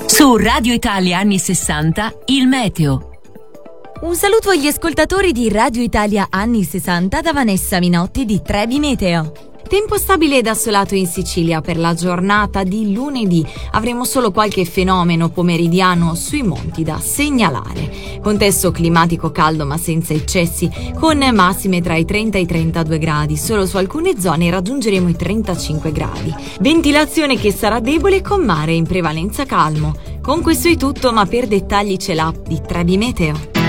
Su Radio Italia anni 60, il meteo. Un saluto agli ascoltatori di Radio Italia anni 60 da Vanessa Minotti di Trebi Meteo. Tempo stabile ed assolato in Sicilia per la giornata di lunedì. Avremo solo qualche fenomeno pomeridiano sui monti da segnalare. Contesto climatico caldo ma senza eccessi, con massime tra i 30 e i 32 gradi. Solo su alcune zone raggiungeremo i 35 gradi. Ventilazione che sarà debole con mare in prevalenza calmo. Con questo è tutto, ma per dettagli c'è l'app di Trebi Meteo.